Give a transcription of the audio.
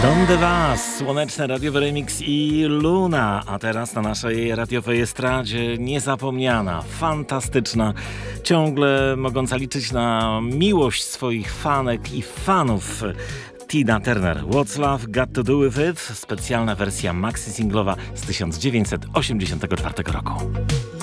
Don de Was, słoneczne radiowy remix i Luna, a teraz na naszej radiowej estradzie niezapomniana, fantastyczna, ciągle mogąca liczyć na miłość swoich fanek i fanów Tina Turner. What's Love Got to Do With It? Specjalna wersja maxi singlowa z 1984 roku.